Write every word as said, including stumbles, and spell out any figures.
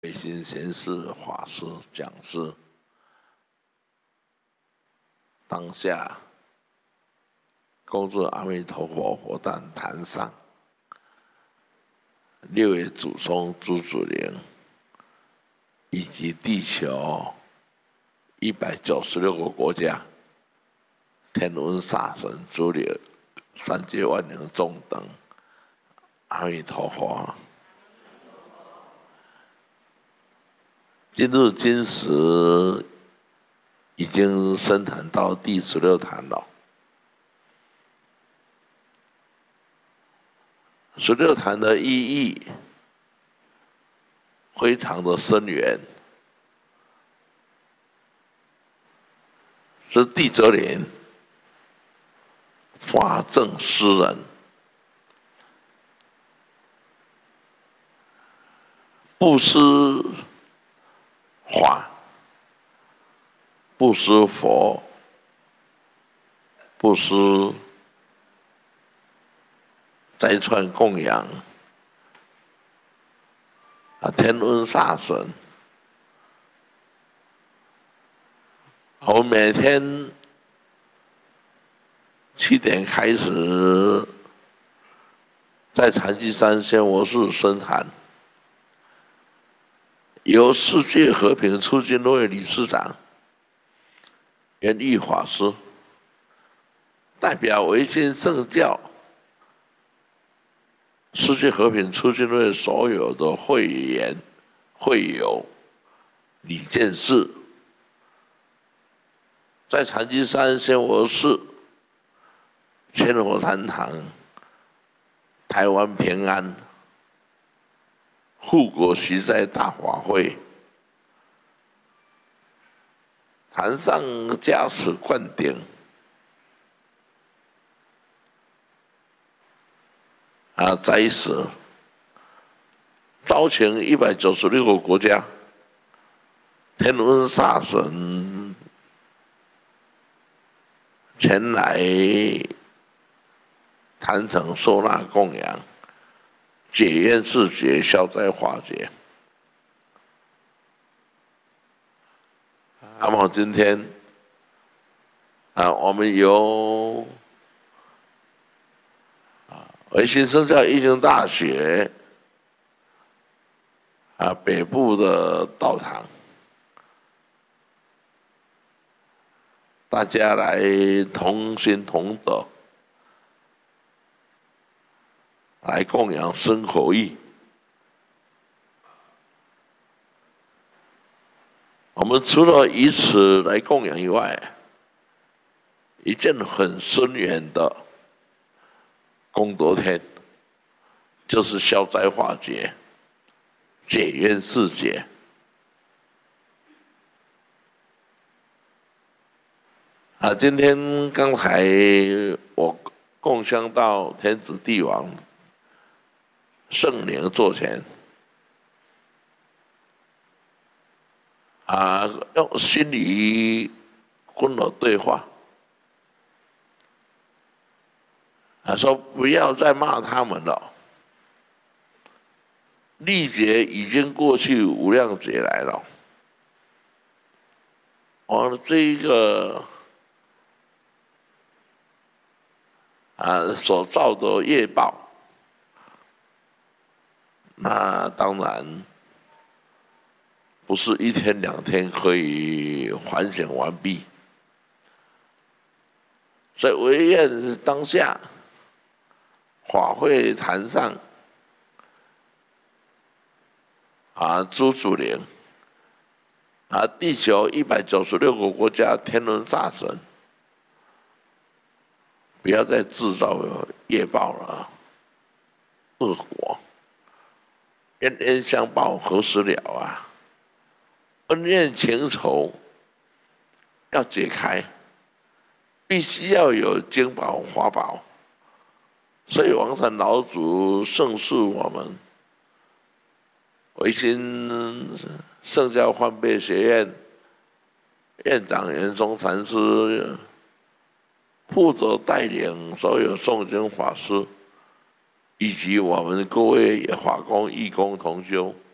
维新贤士法师讲师，当下恭祝阿弥陀佛佛诞坛上，六位祖宗朱祖灵，以及地球一百九十六个国家天文煞神诸灵三界万灵众等，阿弥陀佛。今日今时已经升坛到第十六坛了。十六坛的意义非常的深远，是地泽莲法正施人，布施法，布施佛，布施斋串供养啊，天文煞神。我每天七点开始在禅机山仙佛寺升坛，由世界和平促进会理事长圆煜法师代表维新圣教世界和平促进会所有的会员、会友、理监事，在禅机山仙佛寺千佛坛堂，台湾平安，护国息灾大法会，坛上加持灌顶，啊，斋食，招请一百九十六个国家天文煞神前来坛城收纳供养，解冤释结，消灾化解。那么今天啊，我们由啊维新圣教义经大学啊北部的道场，大家来同心同德，来供养身口意。我们除了以此来供养以外，一件很深远的功德天，就是消灾化解、解冤释结。啊，今天刚才我共香到天子帝王圣灵座前，啊，用心理跟我对话，啊，说不要再骂他们了，历劫已经过去，无量劫来了。我这一个啊所造的业报，那当然不是一天两天可以反省完毕，所以唯愿当下法会坛上啊，朱祖灵啊，地球一百九十六个国家天文煞神，不要再制造业报了，恶果，冤冤相报何时了啊？恩怨情仇要解开，必须要有经宝法宝。所以王禅老祖圣示我们维新圣教欢备学院院长圆宗禅师负责带领所有诵经法师，以及我们各位法工义工同修，